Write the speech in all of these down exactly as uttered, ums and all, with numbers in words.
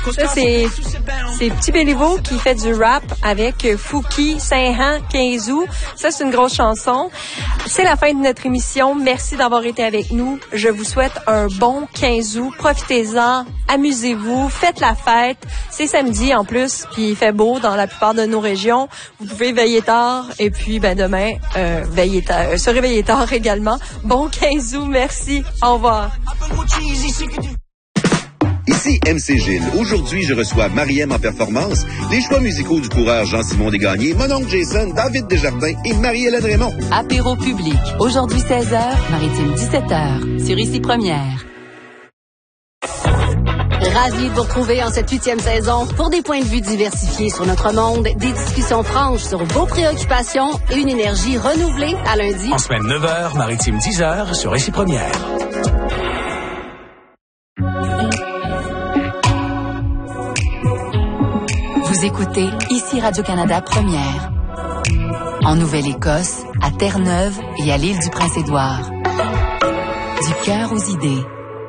Ça, c'est, c'est Petit Béliveau qui fait du rap avec Fouki, Saint-Han, quinze août. Ça, c'est une grosse chanson. C'est la fin de notre émission. Merci d'avoir été avec nous. Je vous souhaite un bon quinze août. Profitez-en, amusez-vous, faites la fête. C'est samedi en plus, puis il fait beau dans la plupart de nos régions. Vous pouvez veiller tard et puis ben demain, euh, veiller tard, euh, se réveiller tard également. Bon quinze août, merci. Au revoir. Ici M C Gilles. Aujourd'hui, je reçois Mariem en performance, les choix musicaux du coureur Jean-Simon Desgagnés, mon oncle Jason, David Desjardins et Marie-Hélène Raymond. Apéro public. Aujourd'hui seize heures, Maritime dix-sept heures. Sur Ici Première. Ravi de vous retrouver en cette huitième saison pour des points de vue diversifiés sur notre monde, des discussions franches sur vos préoccupations et une énergie renouvelée à lundi. En semaine neuf heures, Maritime dix heures sur Ici Première. Vous écoutez Ici Radio-Canada Première. En Nouvelle-Écosse, à Terre-Neuve et à l'île du Prince-Édouard. Du cœur aux idées.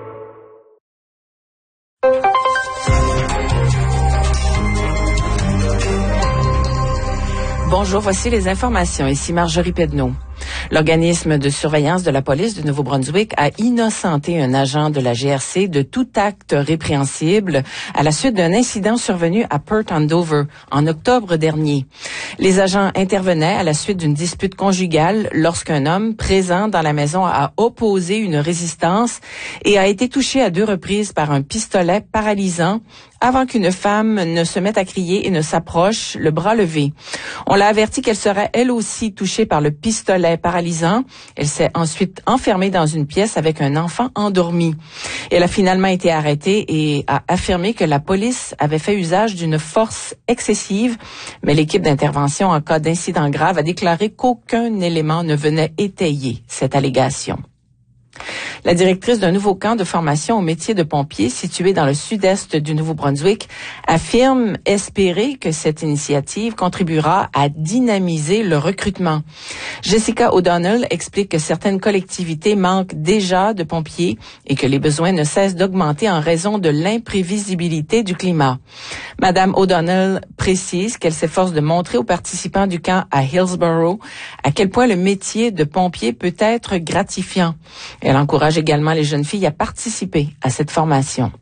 Bonjour, voici les informations. Ici Marjorie Pedneau. L'organisme de surveillance de la police du Nouveau-Brunswick a innocenté un agent de la G R C de tout acte répréhensible à la suite d'un incident survenu à Perth Andover en octobre dernier. Les agents intervenaient à la suite d'une dispute conjugale lorsqu'un homme présent dans la maison a opposé une résistance et a été touché à deux reprises par un pistolet paralysant avant qu'une femme ne se mette à crier et ne s'approche, le bras levé. On l'a averti qu'elle serait elle aussi touchée par le pistolet paralysant. Elle s'est ensuite enfermée dans une pièce avec un enfant endormi. Elle a finalement été arrêtée et a affirmé que la police avait fait usage d'une force excessive, mais l'équipe d'intervention en cas d'incident grave a déclaré qu'aucun élément ne venait étayer cette allégation. La directrice d'un nouveau camp de formation au métier de pompier situé dans le sud-est du Nouveau-Brunswick affirme espérer que cette initiative contribuera à dynamiser le recrutement. Jessica O'Donnell explique que certaines collectivités manquent déjà de pompiers et que les besoins ne cessent d'augmenter en raison de l'imprévisibilité du climat. Madame O'Donnell précise qu'elle s'efforce de montrer aux participants du camp à Hillsborough à quel point le métier de pompier peut être gratifiant. Elle encourage également les jeunes filles à participer à cette formation.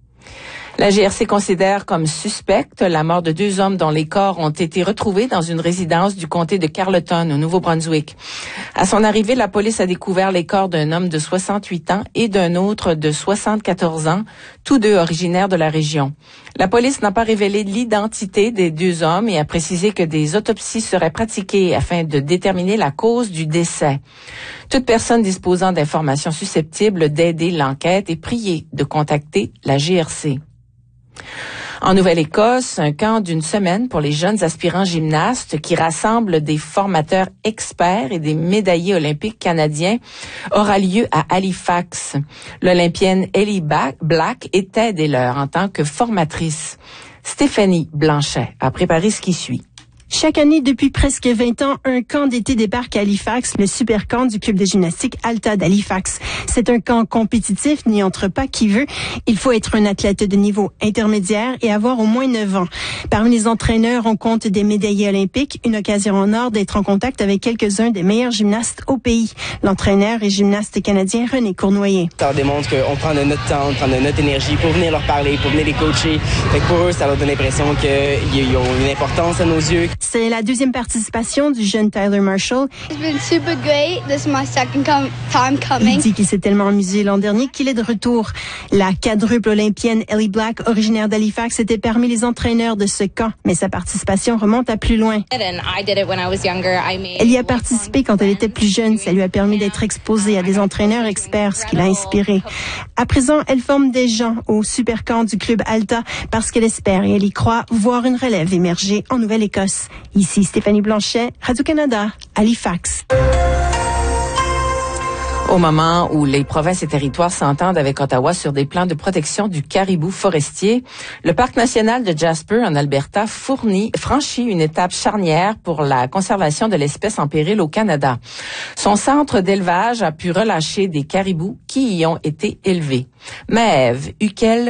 La G R C considère comme suspecte la mort de deux hommes dont les corps ont été retrouvés dans une résidence du comté de Carleton, au Nouveau-Brunswick. À son arrivée, la police a découvert les corps d'un homme de soixante-huit ans et d'un autre de soixante-quatorze ans, tous deux originaires de la région. La police n'a pas révélé l'identité des deux hommes et a précisé que des autopsies seraient pratiquées afin de déterminer la cause du décès. Toute personne disposant d'informations susceptibles d'aider l'enquête est priée de contacter la G R C. En Nouvelle-Écosse, un camp d'une semaine pour les jeunes aspirants gymnastes qui rassemble des formateurs experts et des médaillés olympiques canadiens aura lieu à Halifax. L'Olympienne Ellie Black était dès lors en tant que formatrice. Stéphanie Blanchet a préparé ce qui suit. Chaque année, depuis presque vingt ans, un camp d'été débarque à Halifax, le super camp du club de gymnastique Alta d'Halifax. C'est un camp compétitif, n'y entre pas qui veut. Il faut être un athlète de niveau intermédiaire et avoir au moins neuf ans. Parmi les entraîneurs, on compte des médaillés olympiques, une occasion en or d'être en contact avec quelques-uns des meilleurs gymnastes au pays. L'entraîneur et gymnaste canadien René Cournoyer. Ça leur démontre qu'on prend de notre temps, on prend de notre énergie pour venir leur parler, pour venir les coacher. Fait que pour eux, ça leur donne l'impression qu'ils ont une importance à nos yeux. C'est la deuxième participation du jeune Tyler Marshall. It's been super great. This is my second com- time coming. Il dit qu'il s'est tellement amusé l'an dernier qu'il est de retour. La quadruple olympienne Ellie Black, originaire d'Halifax, était parmi les entraîneurs de ce camp, mais sa participation remonte à plus loin. Elle y a participé quand elle était plus jeune. Ça lui a permis d'être exposée à des entraîneurs experts, ce qui l'a inspiré. À présent, elle forme des gens au super camp du club Alta parce qu'elle espère et elle y croit voir une relève émerger en Nouvelle-Écosse. Ici Stéphanie Blanchet, Radio-Canada, Halifax. Au moment où les provinces et territoires s'entendent avec Ottawa sur des plans de protection du caribou forestier, le parc national de Jasper en Alberta fournit, franchit une étape charnière pour la conservation de l'espèce en péril au Canada. Son centre d'élevage a pu relâcher des caribous qui y ont été élevés. Maëve Huquel